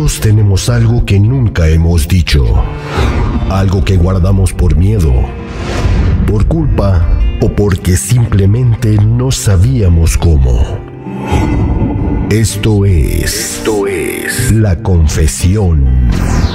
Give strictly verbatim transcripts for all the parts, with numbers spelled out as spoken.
Todos tenemos algo que nunca hemos dicho. Algo que guardamos por miedo, por culpa o porque simplemente no sabíamos cómo. Esto es... Esto es... La Confesión.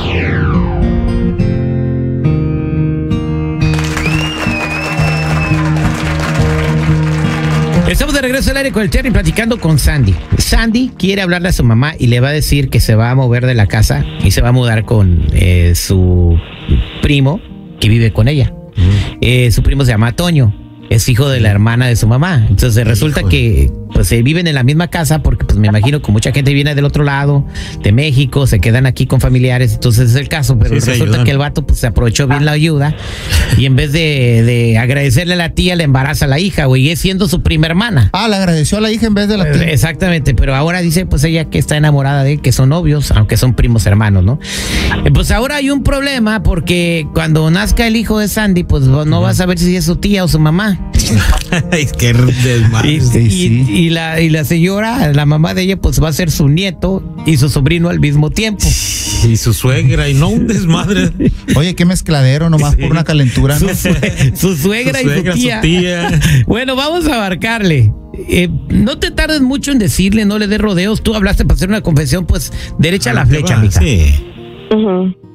Estamos de regreso al aire con el Terry platicando con Sandy. Sandy quiere hablarle a su mamá y le va a decir que se va a mover de la casa y se va a mudar con eh, su primo que vive con ella. Mm. Eh, su primo se llama Toño, es hijo de la hermana de su mamá. Entonces resulta que pues se viven en la misma casa porque pues me imagino que mucha gente viene del otro lado, de México, se quedan aquí con familiares, entonces es el caso, pero sí, resulta que el vato pues se aprovechó bien la ayuda y en vez de, de agradecerle a la tía, le embaraza a la hija, güey, y es siendo su prima hermana. Ah, le agradeció a la hija en vez de la tía. Exactamente, pero ahora dice pues ella que está enamorada de él, que son novios, aunque son primos hermanos, ¿no? Pues ahora hay un problema porque cuando nazca el hijo de Sandy, pues no vas a ver si es su tía o su mamá. Es que desmadre. Y, sí, y, sí. y, la, y la señora, la mamá de ella, pues va a ser su nieto y su sobrino al mismo tiempo. Y su suegra, y no un desmadre. Oye, qué mezcladero, nomás sí. Por una calentura, ¿no? Su, sue- su suegra, su suegra y su tía. Su tía. Bueno, vamos a abarcarle. Eh, no te tardes mucho en decirle, no le des rodeos. Tú hablaste para hacer una confesión, pues derecha a la flecha, mija. Sí. Uh-huh.